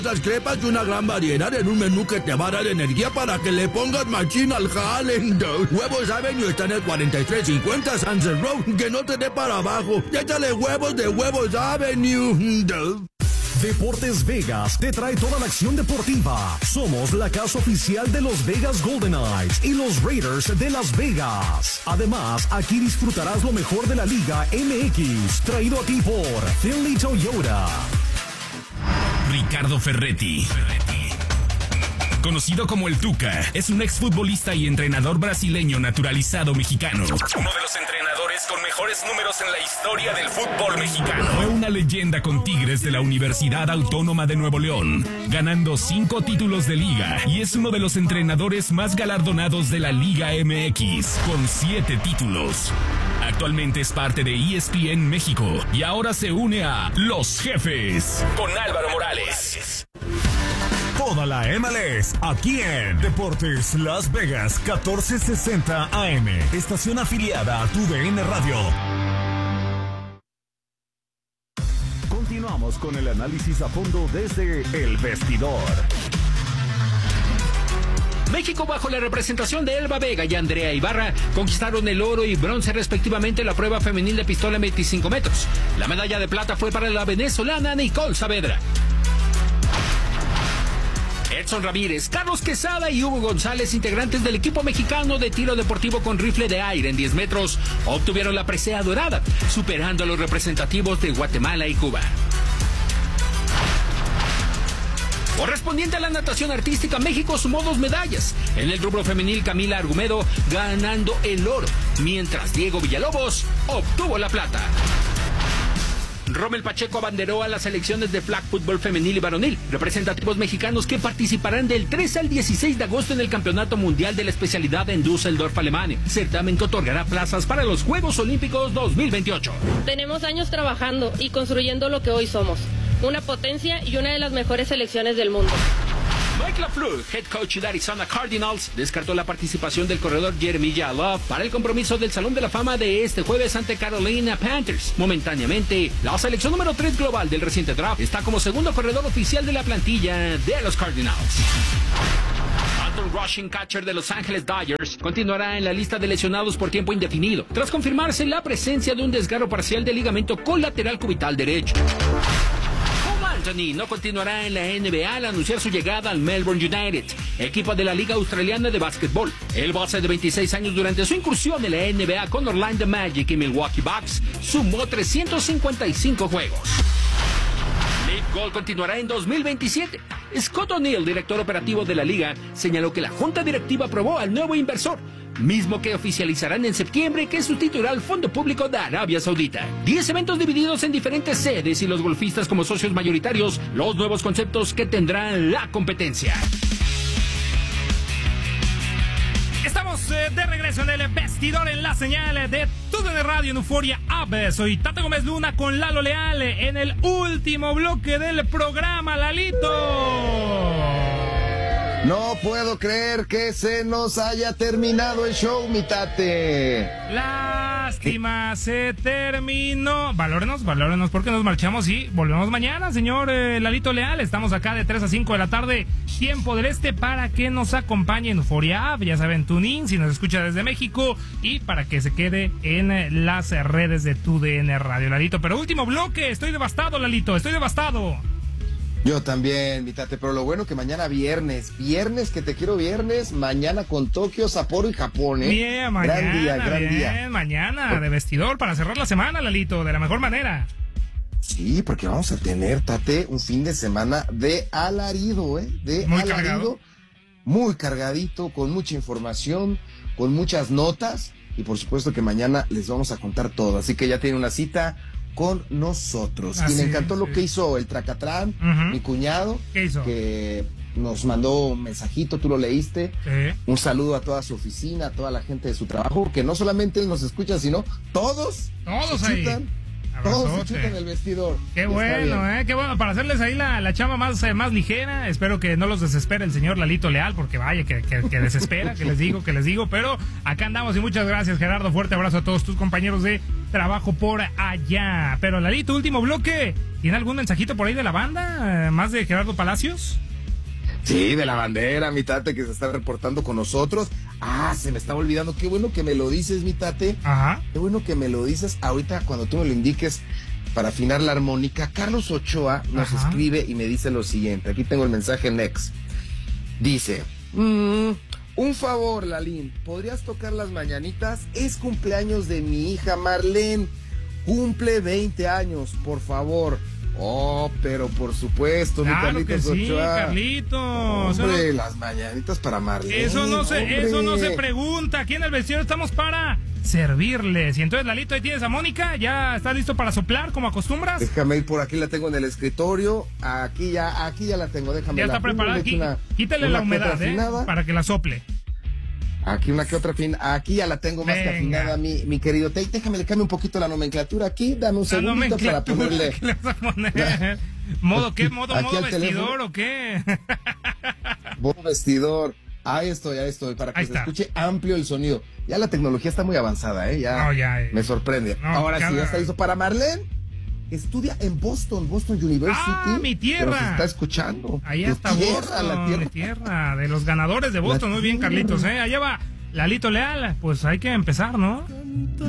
Las crepas y una gran variedad en un menú que te va a dar energía para que le pongas machín al jale. Huevos Avenue está en el 4350 Sunset Road. Que no te dé para abajo. Y échale huevos de Huevos Avenue. Deportes Vegas te trae toda la acción deportiva. Somos la casa oficial de los Vegas Golden Knights y los Raiders de Las Vegas. Además, aquí disfrutarás lo mejor de la Liga MX, traído a ti por Finley Toyota. Ricardo Ferretti, conocido como el Tuca, es un exfutbolista y entrenador brasileño naturalizado mexicano. Uno de los entrenadores con mejores números en la historia del fútbol mexicano. Fue una leyenda con Tigres de la Universidad Autónoma de Nuevo León, ganando 5 títulos de liga, y es uno de los entrenadores más galardonados de la Liga MX, con 7 títulos. Actualmente es parte de ESPN México y ahora se une a Los Jefes con Álvaro Morales. Toda la MLS aquí en Deportes Las Vegas 1460 AM, estación afiliada a TUDN Radio. Continuamos con el análisis a fondo desde el vestidor. México, bajo la representación de Elba Vega y Andrea Ibarra, conquistaron el oro y bronce respectivamente en la prueba femenil de pistola en 25 metros. La medalla de plata fue para la venezolana Nicole Saavedra. Edson Ramírez, Carlos Quesada y Hugo González, integrantes del equipo mexicano de tiro deportivo con rifle de aire en 10 metros, obtuvieron la presea dorada, superando a los representativos de Guatemala y Cuba. Correspondiente a la natación artística, México sumó 2 medallas. En el rubro femenil, Camila Argumedo ganando el oro, mientras Diego Villalobos obtuvo la plata. Rommel Pacheco abanderó a las selecciones de flag fútbol femenil y varonil, representativos mexicanos que participarán del 13 al 16 de agosto en el Campeonato Mundial de la especialidad en Düsseldorf, Alemania, certamen que otorgará plazas para los Juegos Olímpicos 2028. Tenemos años trabajando y construyendo lo que hoy somos, una potencia y una de las mejores selecciones del mundo. Mike LaFleur, head coach de Arizona Cardinals, descartó la participación del corredor Jeremiah Love para el compromiso del Salón de la Fama de este jueves ante Carolina Panthers. Momentáneamente, la selección número 3 global del reciente draft está como segundo corredor oficial de la plantilla de los Cardinals. Anton Rushing, catcher de Los Ángeles Dodgers, continuará en la lista de lesionados por tiempo indefinido, tras confirmarse la presencia de un desgarro parcial del ligamento colateral cubital derecho. Anthony no continuará en la NBA al anunciar su llegada al Melbourne United, equipo de la Liga Australiana de Básquetbol. El base de 26 años, durante su incursión en la NBA con Orlando Magic y Milwaukee Bucks, sumó 355 juegos. Nick Gold continuará en 2027. Scott O'Neill, director operativo de la liga, señaló que la junta directiva aprobó al nuevo inversor, mismo que oficializarán en septiembre, que sustituirá al Fondo Público de Arabia Saudita. 10 eventos divididos en diferentes sedes y los golfistas como socios mayoritarios, los nuevos conceptos que tendrán la competencia. Estamos de regreso en el vestidor en la señal de TUDN Radio en Euforia App. Soy Tato Gómez Luna con Lalo Leal en el último bloque del programa, Lalito. No puedo creer que se nos haya terminado el show, mi tate. Lástima, se terminó. Valórenos porque nos marchamos y volvemos mañana, señor Lalito Leal. Estamos acá de 3 a 5 de la tarde, tiempo del este, para que nos acompañe en Euforia App. Ya saben, TuneIn, si nos escucha desde México, y para que se quede en las redes de TUDN Radio, Lalito. Pero último bloque, estoy devastado, Lalito, estoy devastado. Yo también, mi tate, pero lo bueno que mañana viernes, que te quiero viernes, mañana con Tokio, Sapporo y Japón, ¿eh? Bien, mañana, gran día. Mañana de vestidor para cerrar la semana, Lalito, de la mejor manera. Sí, porque vamos a tener, tate, un fin de semana de alarido, Muy cargado. Muy cargadito, con mucha información, con muchas notas, y por supuesto que mañana les vamos a contar todo, así que ya tienen una cita con nosotros. Y me encantó lo que hizo el Tracatrán, mi cuñado. ¿Qué hizo? Que nos mandó un mensajito, tú lo leíste. Un saludo a toda su oficina, a toda la gente de su trabajo, porque no solamente él nos escucha, sino todos ahí. Todos se chutan el vestidor. Qué bueno, qué bueno, para hacerles ahí la chamba más ligera. Espero que no los desespere el señor Lalito Leal, porque vaya que desespera, que les digo, pero acá andamos y muchas gracias, Gerardo. Fuerte abrazo a todos tus compañeros de trabajo por allá. Pero Lalito, último bloque, ¿tiene algún mensajito por ahí de la banda? ¿Más de Gerardo Palacios? Sí, de la bandera, mi tate, que se está reportando con nosotros. Se me estaba olvidando. Qué bueno que me lo dices, mi tate. Ajá. Qué bueno que me lo dices ahorita cuando tú me lo indiques para afinar la armónica. Carlos Ochoa nos escribe y me dice lo siguiente. Aquí tengo el mensaje next. Dice, un favor, Lalín, ¿podrías tocar las mañanitas? Es cumpleaños de mi hija Marlene. Cumple 20 años, por favor. Pero por supuesto, claro, mi Carlitos que sí, Ochoa. Carlitos. Hombre, las mañanitas para Marlene. Eso no se pregunta. Aquí en el vestidor estamos para servirles. Y entonces, Lalito, ahí tienes a Mónica. ¿Ya estás listo para soplar, como acostumbras? Déjame ir por aquí, la tengo en el escritorio. Aquí ya la tengo, déjame. Ya está preparada aquí. Quítale la humedad, para que la sople. Aquí una que otra aquí ya la tengo más que afinada, mi querido Tate. Déjame, le cambio un poquito la nomenclatura aquí, dame un segundito para ponerle. ¿Qué le vas a poner? ¿Modo qué? ¿Modo vestidor teléfono. o qué? Modo vestidor. Ahí estoy, para que se escuche amplio el sonido. Ya la tecnología está muy avanzada, ya me sorprende. Ahora sí, ya está listo para Marlene. Estudia en Boston University. Mi tierra. Nos está escuchando. Ahí está Boston, mi tierra. De los ganadores de Boston. Muy bien, Carlitos, Allá va Lalito Leal. Pues hay que empezar, ¿no?